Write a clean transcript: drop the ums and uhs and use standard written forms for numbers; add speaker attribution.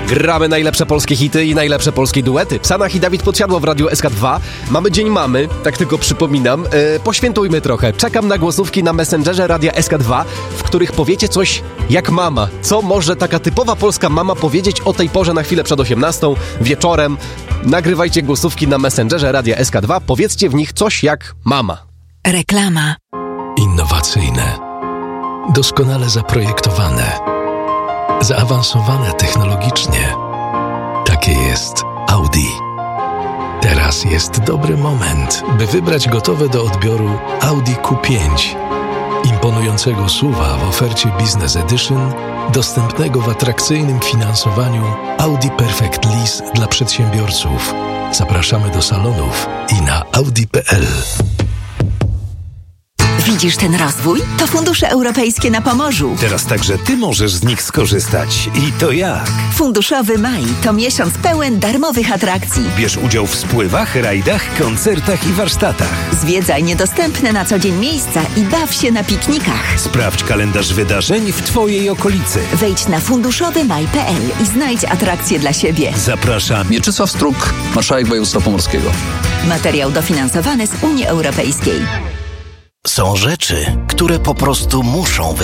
Speaker 1: Gramy najlepsze polskie hity i najlepsze polskie duety. Sanach i Dawid Podsiadło w Radiu SK2. Mamy Dzień Mamy, tak tylko przypominam. Poświętujmy trochę. Czekam na głosówki na Messengerze Radia SK2, w których powiecie coś jak mama. Co może taka typowa polska mama powiedzieć o tej porze na chwilę przed 18 wieczorem? Nagrywajcie głosówki na Messengerze Radia SK2. Powiedzcie w nich coś jak mama.
Speaker 2: Reklama.
Speaker 3: Innowacyjne, doskonale zaprojektowane, zaawansowane technologicznie. Takie jest Audi. Teraz jest dobry moment, by wybrać gotowe do odbioru Audi Q5. Imponującego SUV-a w ofercie Business Edition, dostępnego w atrakcyjnym finansowaniu Audi Perfect Lease dla przedsiębiorców. Zapraszamy do salonów i na audi.pl.
Speaker 2: Widzisz ten rozwój? To fundusze europejskie na Pomorzu.
Speaker 4: Teraz także Ty możesz z nich skorzystać. I to jak?
Speaker 2: Funduszowy maj to miesiąc pełen darmowych atrakcji.
Speaker 4: Bierz udział w spływach, rajdach, koncertach i warsztatach.
Speaker 2: Zwiedzaj niedostępne na co dzień miejsca i baw się na piknikach.
Speaker 4: Sprawdź kalendarz wydarzeń w Twojej okolicy.
Speaker 2: Wejdź na funduszowymaj.pl i znajdź atrakcje dla siebie.
Speaker 4: Zapraszam.
Speaker 5: Mieczysław Struk, marszałek województwa pomorskiego.
Speaker 2: Materiał dofinansowany z Unii Europejskiej.
Speaker 6: Są rzeczy, które po prostu muszą